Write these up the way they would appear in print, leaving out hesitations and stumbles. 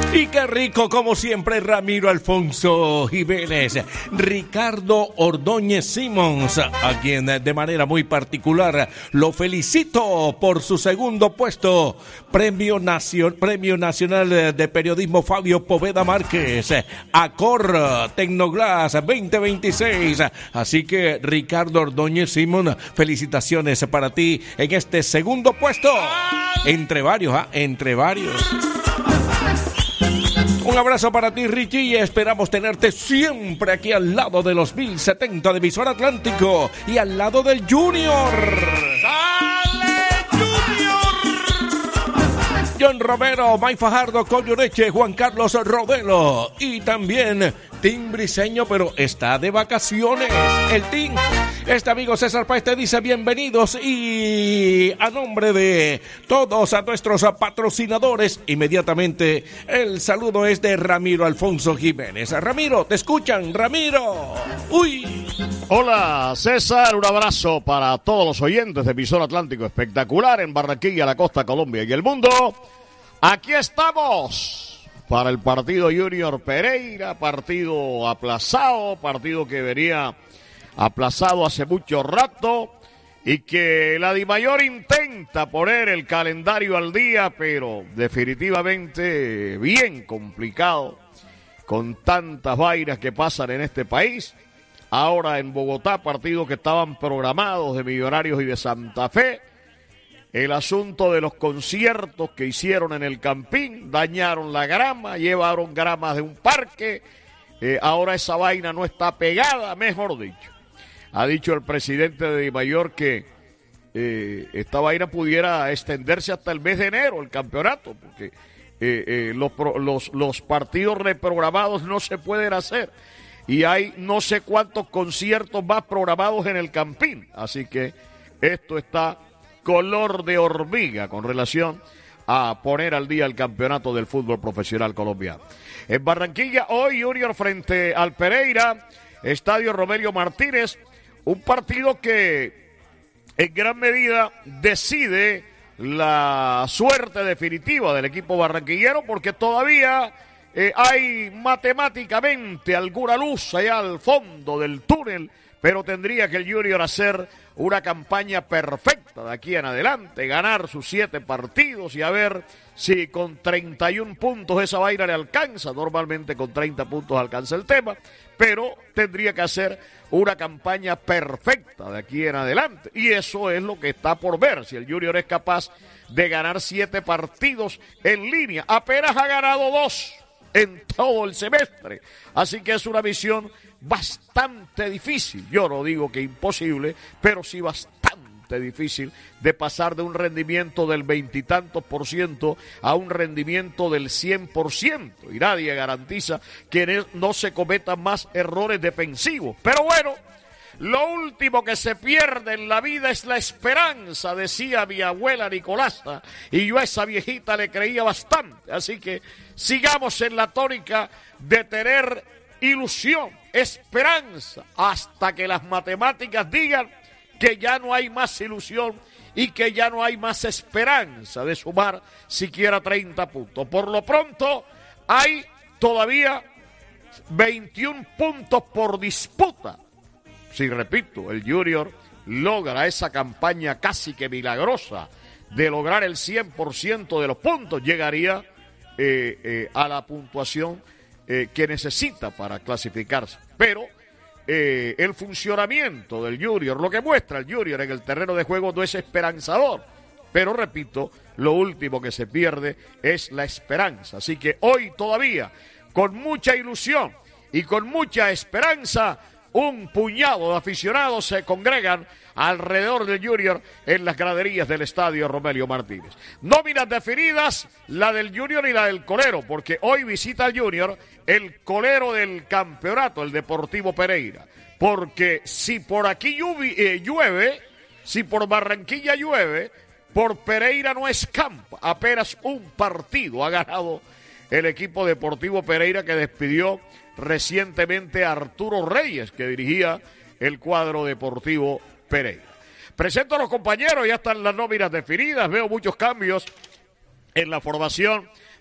Y qué rico, como siempre, Ramiro Alfonso Jiménez, Ricardo Ordóñez Simons, a quien de manera muy particular lo felicito por su segundo puesto. Premio Nacional de Periodismo Fabio Poveda Márquez, Acor Tecnoglass 2026. Así que, Ricardo Ordóñez Simons, felicitaciones para ti en este segundo puesto. Entre varios, entre varios. Un abrazo para ti, Richie, y esperamos tenerte siempre aquí al lado de los 1070 de Visor Atlántico y al lado del Junior. ¡Dale, Junior! John Romero, May Fajardo, Coño Leche, Juan Carlos Rodelo y también Tim Briseño, pero está de vacaciones. El Tim. Este amigo César Páez te dice bienvenidos y a nombre de todos a nuestros patrocinadores, inmediatamente el saludo es de Ramiro Alfonso Jiménez. Ramiro, te escuchan, Ramiro. ¡Uy! Hola, César, un abrazo para todos los oyentes de Visor Atlántico Espectacular en Barranquilla, la costa, Colombia y el mundo. Aquí estamos para el partido Junior Pereira, partido aplazado, partido que venía aplazado hace mucho rato y que la DIMAYOR intenta poner el calendario al día, pero definitivamente bien complicado con tantas vainas que pasan en este país. Ahora en Bogotá, partidos que estaban programados de Millonarios y de Santa Fe. El asunto de los conciertos que hicieron en el Campín, dañaron la grama, llevaron gramas de un parque. Ahora esa vaina no está pegada, mejor dicho. Ha dicho el presidente de DIMAYOR que esta vaina pudiera extenderse hasta el mes de enero, el campeonato, porque los partidos reprogramados no se pueden hacer. Y hay no sé cuántos conciertos más programados en el Campín. Así que esto está color de hormiga con relación a poner al día el campeonato del fútbol profesional colombiano. En Barranquilla, hoy Junior frente al Pereira, Estadio Romelio Martínez, un partido que en gran medida decide la suerte definitiva del equipo barranquillero, porque todavía hay matemáticamente alguna luz allá al fondo del túnel, pero tendría que el Junior hacer una campaña perfecta de aquí en adelante, ganar sus 7 partidos y a ver si con 31 puntos esa vaina le alcanza. Normalmente con 30 puntos alcanza el tema, pero tendría que hacer una campaña perfecta de aquí en adelante. Y eso es lo que está por ver, si el Junior es capaz de ganar 7 partidos en línea. Apenas ha ganado 2 en todo el semestre, así que es una misión bastante difícil. Yo no digo que imposible, pero sí bastante difícil de pasar de un rendimiento del 20 y tantos % a un rendimiento del 100%, y nadie garantiza que no se cometan más errores defensivos. Pero bueno, lo último que se pierde en la vida es la esperanza, decía mi abuela Nicolasa, y yo a esa viejita le creía bastante. Así que sigamos en la tónica de tener ilusión, esperanza, hasta que las matemáticas digan que ya no hay más ilusión y que ya no hay más esperanza de sumar siquiera 30 puntos. Por lo pronto, hay todavía 21 puntos por disputa. Si repito, el Junior logra esa campaña casi que milagrosa de lograr el 100% de los puntos, llegaría a la puntuación que necesita para clasificarse. Pero el funcionamiento del Junior, lo que muestra el Junior en el terreno de juego no es esperanzador. Pero repito, lo último que se pierde es la esperanza. Así que hoy todavía, con mucha ilusión y con mucha esperanza, un puñado de aficionados se congregan alrededor del Junior en las graderías del estadio Romelio Martínez. Nóminas definidas, la del Junior y la del colero, porque hoy visita al Junior el colero del campeonato, el Deportivo Pereira. Porque si por aquí llueve, si por Barranquilla llueve, por Pereira no escampa. Apenas un partido ha ganado el equipo Deportivo Pereira, que despidió recientemente a Arturo Reyes, que dirigía el cuadro Deportivo Pereira. Presento a los compañeros, ya están las nóminas definidas, veo muchos cambios en la formación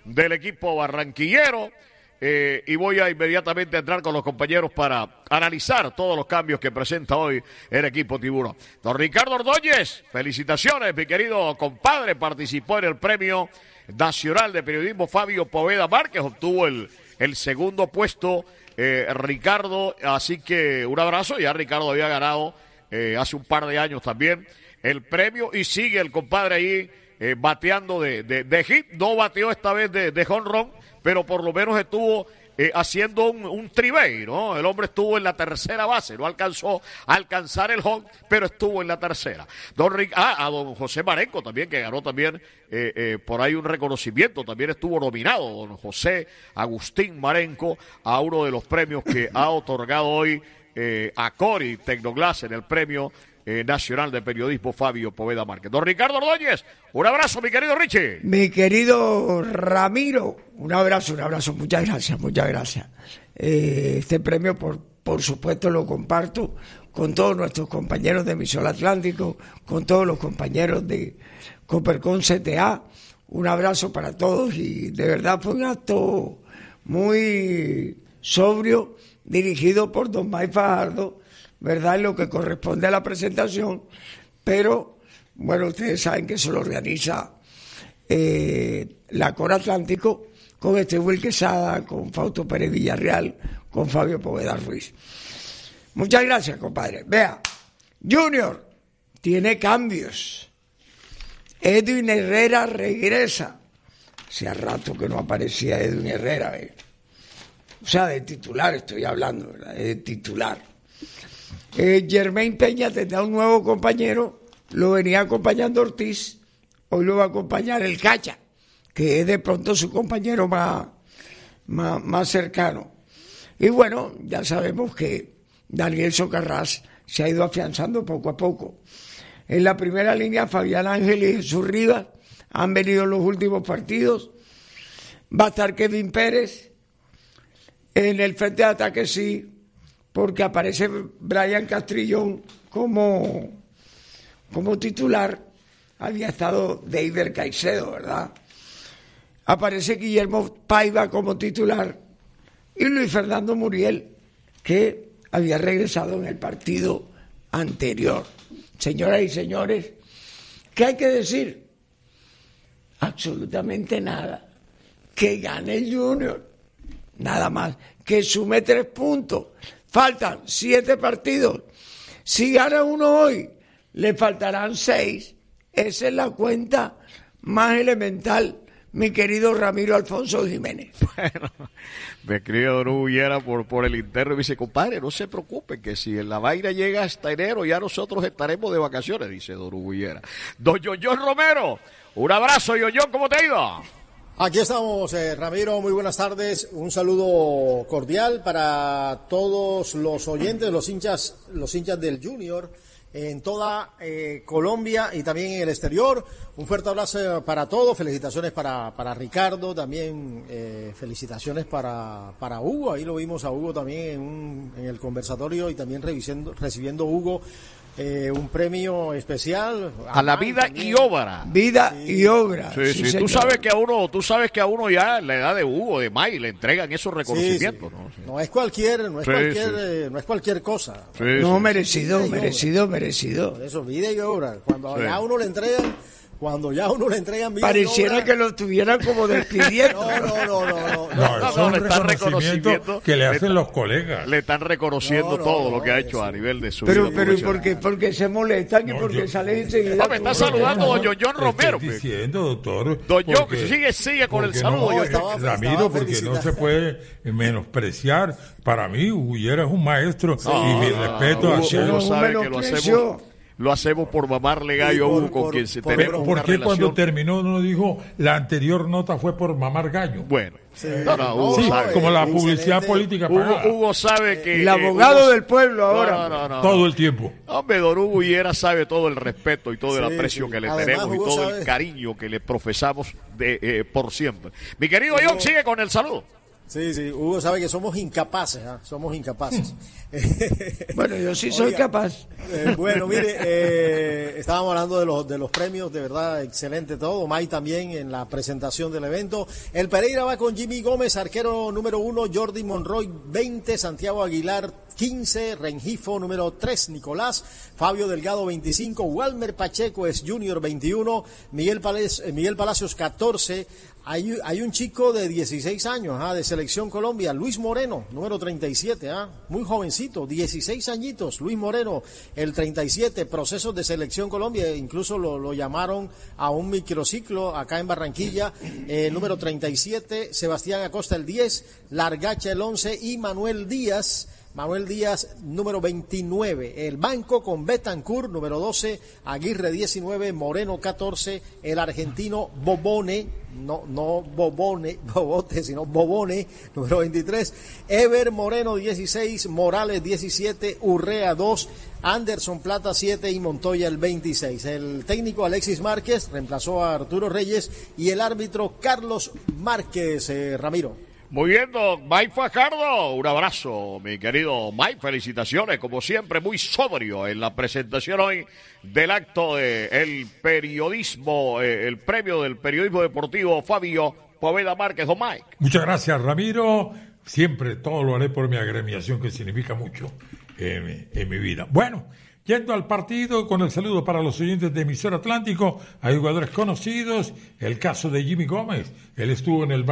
del equipo barranquillero. Y voy a inmediatamente entrar con los compañeros para analizar todos los cambios que presenta hoy el equipo Tiburón. Don Ricardo Ordóñez, felicitaciones, mi querido compadre, participó en el Premio Nacional de Periodismo Fabio Poveda Márquez, obtuvo el segundo puesto, Ricardo, así que un abrazo. Ya Ricardo había ganado hace un par de años también el premio y sigue el compadre ahí bateando de hit. No bateó esta vez de jonrón, pero por lo menos estuvo haciendo un trivey, ¿no? El hombre estuvo en la tercera base, no alcanzó a alcanzar el home, pero estuvo en la tercera. A don José Marenco también, que ganó también por ahí un reconocimiento, también estuvo nominado don José Agustín Marenco a uno de los premios que ha otorgado hoy a Cori Tecnoglass en el Premio Nacional de Periodismo Fabio Poveda Márquez. Don Ricardo Ordóñez, un abrazo, mi querido Richie. Mi querido Ramiro, un abrazo, muchas gracias. Este premio, por supuesto, lo comparto con todos nuestros compañeros de Emisor Atlántico, con todos los compañeros de Coopercon CTA. Un abrazo para todos y de verdad fue un acto muy sobrio, dirigido por don May Fajardo, ¿verdad? En lo que corresponde a la presentación, pero bueno, ustedes saben que eso lo organiza la Cor Atlántico con Will Quesada, con Fausto Pérez Villarreal, con Fabio Poveda Ruiz. Muchas gracias, compadre. Vea, Junior tiene cambios. Edwin Herrera regresa. Hacía rato que no aparecía Edwin Herrera, O sea, de titular estoy hablando, ¿verdad? De titular. Germain Peña tendrá un nuevo compañero, lo venía acompañando Ortiz, hoy lo va a acompañar el Cacha, que es de pronto su compañero más cercano. Y bueno, ya sabemos que Daniel Socarrás se ha ido afianzando poco a poco. En la primera línea, Fabián Ángel y Jesús Rivas han venido los últimos partidos. Va a estar Kevin Pérez. En el frente de ataque sí, porque aparece Brian Castrillón como titular. Había estado David Caicedo, ¿verdad? Aparece Guillermo Paiva como titular y Luis Fernando Muriel, que había regresado en el partido anterior. Señoras y señores, ¿qué hay que decir? Absolutamente nada. Que gane el Junior, nada más. Que sume 3 puntos. Faltan 7 partidos. Si gana uno hoy, le faltarán 6. Esa es la cuenta más elemental, mi querido Ramiro Alfonso Jiménez. Bueno, me escribe Don Hugo Villera por el interno y me dice, compadre, no se preocupe, que si la vaina llega hasta enero, ya nosotros estaremos de vacaciones, dice Don Hugo Villera. Don Yoyón Romero, un abrazo, Yoyón, ¿cómo te ha ido? Aquí estamos, Ramiro, muy buenas tardes, un saludo cordial para todos los oyentes, los hinchas del Junior en toda Colombia y también en el exterior. Un fuerte abrazo para todos, felicitaciones para Ricardo, también felicitaciones para Hugo, ahí lo vimos a Hugo también en el conversatorio y también recibiendo Hugo un premio especial a la vida también. Y obra. Vida y obra. Sí. Tú sabes que a uno ya en la edad de Hugo, de May, le entregan esos reconocimientos, ¿no? Sí. No es cualquier cosa. Sí, merecido. Por eso, vida y obra. Cuando ya a uno le entregan vida pareciera que lo estuvieran como despidiendo. No, le están reconocimiento que le hacen los colegas. Le están reconociendo todo lo que ha hecho a nivel de su vida. Pero ¿y por qué? Porque se molestan y porque salen enseguida. Me está saludando don Yoyón Romero. Estoy diciendo, doctor. Don Yoyón, sigue con el saludo. Ramiro, porque no se puede menospreciar. Para mí, Huguera es un maestro y mi respeto a Hugo sabe que lo hacemos por mamarle gallo a Hugo, con quien se tenemos ¿Por qué cuando terminó no dijo la anterior nota fue por mamar gallo? Bueno, Hugo sabe. Como la publicidad política pagada. Hugo sabe que el abogado del pueblo ahora. Todo el tiempo. Hombre, don Hugo Higuera sabe todo el respeto y todo el aprecio que le tenemos y todo el cariño que le profesamos por siempre. Mi querido John, sigue con el saludo. Sí, Hugo sabe que somos incapaces, somos incapaces. Bueno, yo sí soy capaz. Bueno, mire, estábamos hablando de los premios, de verdad, excelente todo. May también en la presentación del evento. El Pereira va con Jimmy Gómez, arquero número 1, Jordi Monroy 20, Santiago Aguilar 15, Rengifo número 3, Nicolás, Fabio Delgado 25, Walmer Pacheco es Junior 21, Miguel Palacios 14. Hay un chico de 16 años, de Selección Colombia, Luis Moreno, número 37, muy jovencito, 16 añitos, Luis Moreno, el 37, procesos de Selección Colombia, incluso lo llamaron a un microciclo acá en Barranquilla, número 37, Sebastián Acosta el 10, Largacha el 11 y Manuel Díaz, número 29. El Banco con Betancourt, número 12. Aguirre, 19. Moreno, 14. El argentino Bobone, no Bobote, sino Bobone, número 23. Ever Moreno, 16. Morales, 17. Urrea, 2. Anderson Plata, 7. Y Montoya, el 26. El técnico Alexis Márquez reemplazó a Arturo Reyes y el árbitro Carlos Márquez, Ramiro. Muy bien, don Mike Fajardo, un abrazo, mi querido Mike, felicitaciones, como siempre, muy sobrio en la presentación hoy del acto de el periodismo, el premio del periodismo deportivo Fabio Poveda Márquez, don Mike. Muchas gracias, Ramiro, siempre todo lo haré por mi agremiación, que significa mucho en mi vida. Bueno, yendo al partido, con el saludo para los oyentes de Emisor Atlántico, hay jugadores conocidos, el caso de Jimmy Gómez, él estuvo en el